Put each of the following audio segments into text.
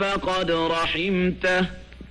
فقد رحمته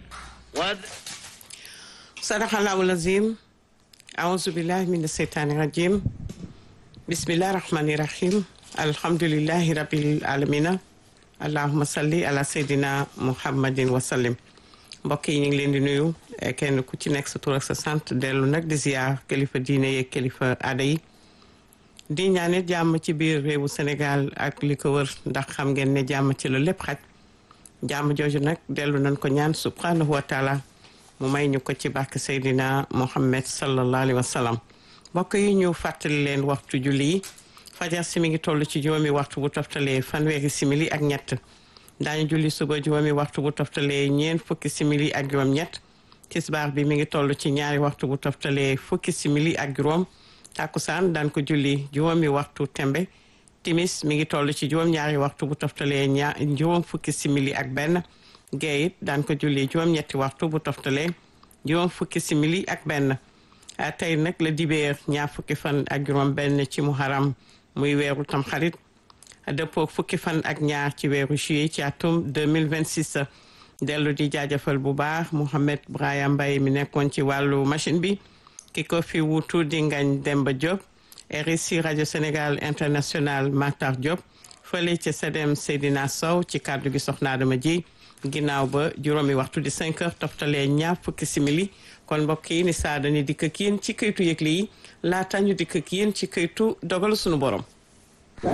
صدق الله العظيم. أعوذ بالله من الشيطان الرجيم. بسم الله الرحمن الرحيم. الحمد لله رب العالمين. اللهم صل على سيدنا محمد وسلم. mbokk yi ñu ngi leen di nuyu kenn ku ci nekk sa tur ak sa sant dellu nag di ziar kilifa diine yeeg kilifa aada yi di ñaanit jàmm ci biir réewu Sénégal ak li ko wër ndax xam ngeen ne jàmm ci la lépp xaj jàmm jooju nag dellu nañ ko ñaan subhanahu wa taala mu may ñu ko ci barke Seydina Muhammad sallallahu alayhi wa sallam mbokk yi ñu fàttali leen waxtu julli yi fajar si mi ngi toll ci juróomi waxtu bu toftalee fanweeri simili ak ñett daañu julli suba juróomi waxtu bu toftalee ñeent fukki simili ak juróom ñett tisbaar bi mi ngi toll ci ñaari waxtu bu toftalee fukki simili ak juróom takkusaan daan ko julli juróomi waxtu tembe timis mi ngi toll ci juróom ñaari waxtu bu toftalee juróom fukki simili ak benn gee it daan ko julli juróom ñetti waxtu bu toftalee juróom fukki simili ak benn tey nag la dibeer ñaar fukki fan ak juróom benn ci muharam muy weeru tamxarit dëppoo fukki fan ak ñaar ci weeru juillet ci atum 2026 dellu di jaajëfal bu baax Mouhamed Brahim Mbaye mi nekkoon ci wàllu machine bi ki ko fi wuutu di Ngagne Demba Diop RSI rajo Sénégal international Matar Diop fële ca SEDEM Seydina Sow ci kàddu gi soxna Adama ji ginnaaw ba juróomi waxtu di 5 heures toftalee ñaar fukki simili kon mbokk yi ni saa dañuy dikk ak yéen ci këytu yëgle yi laata ñu dikk ak yéen ci këytu dogalu sunu borom